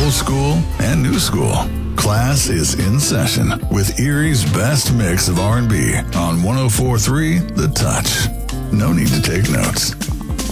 old school and new school. Class is in session with Erie's best mix of R&B on 104.3 The Touch. No need to take notes.